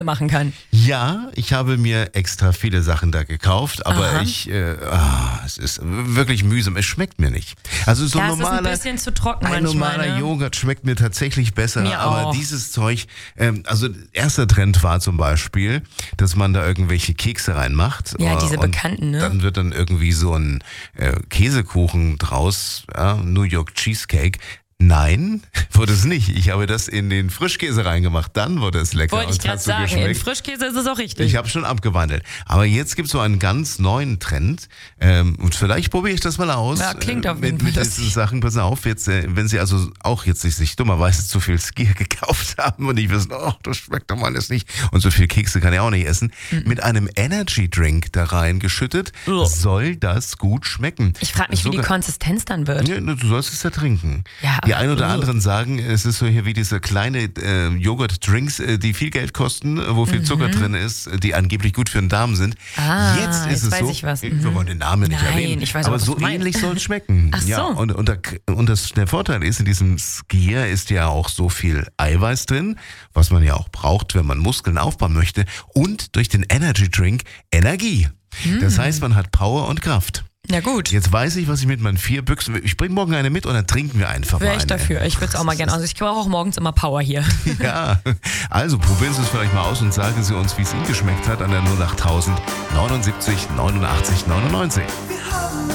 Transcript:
machen kann. Ja, ich habe mir extra viele Sachen da gekauft, aber es ist wirklich mühsam. Es schmeckt mir nicht. Also so Es ist ein bisschen zu trocken ein manchmal. normaler Joghurt schmeckt mir tatsächlich besser, Mir aber auch. dieses Zeug, also erster Trend war zum Beispiel, dass man da irgendwelche Kekse reinmacht. Ja, diese und bekannten, ne? Dann wird dann irgendwie so ein Käsekuchen draus, New York Cheesecake. Nein, wurde es nicht. Ich habe das in den Frischkäse reingemacht, dann wurde es lecker. Wollte ich und gerade hat so sagen, in geschmeckt. Frischkäse ist es auch richtig. Ich habe schon abgewandelt. Aber jetzt gibt es so einen ganz neuen Trend. Und vielleicht probiere ich das mal aus. Ja, klingt auf jeden Fall mit diesen Sachen. Pass auf, jetzt, wenn Sie also auch jetzt sich dummerweise zu viel Skier gekauft haben und nicht wissen, das schmeckt doch mal alles nicht. Und so viel Kekse kann ich auch nicht essen. Mit einem Energy Drink da reingeschüttet, soll das gut schmecken. Ich frage mich, wie die Konsistenz dann wird. Ja, du sollst es ja trinken. Ja, Die einen oder anderen sagen, es ist so hier wie diese kleine Joghurt-Drinks, die viel Geld kosten, wo viel Zucker drin ist, die angeblich gut für den Darm sind. Jetzt ist es weiß so, ich was. wir wollen den Namen nicht Nein, erwähnen, ich weiß aber auch, was so du meinst. ähnlich soll es schmecken. Ach so. Ja, und der Vorteil ist, in diesem Skier ist ja auch so viel Eiweiß drin, was man ja auch braucht, wenn man Muskeln aufbauen möchte, und durch den Energy Drink Energie. Das heißt, man hat Power und Kraft. Na gut. Jetzt weiß ich, was ich mit meinen 4 Büchsen... Ich bringe morgen eine mit und dann trinken wir einfach mal Wäre eine. ich dafür. Ich würde es auch mal gerne. Also ich brauche auch morgens immer Power hier. Ja, also probieren Sie es vielleicht mal aus und sagen Sie uns, wie es Ihnen geschmeckt hat an der 08000 79 89 99.